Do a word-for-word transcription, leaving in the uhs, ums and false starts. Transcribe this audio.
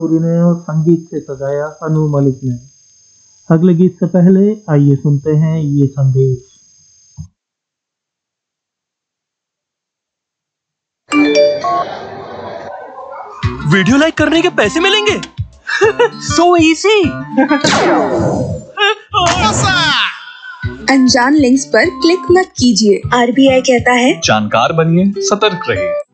सूरी ने और संगीत से सजाया अनु मलिक ने। अगले गीत से पहले आइए सुनते हैं ये संदेश। वीडियो लाइक करने के पैसे मिलेंगे? So easy. अनजान लिंक्स पर क्लिक मत कीजिए। आरबीआई कहता है जानकार बनिए, सतर्क रहिए।